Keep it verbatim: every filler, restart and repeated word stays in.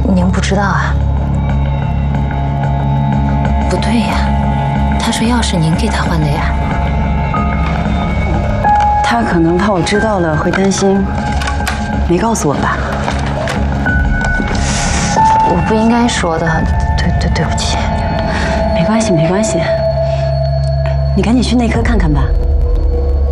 您不知道啊？不对呀，他说钥匙您给他换的呀。 他可能怕我知道了会担心，没告诉我吧？ 我不应该说的，对对对不起。 没关系没关系，你赶紧去内科看看吧。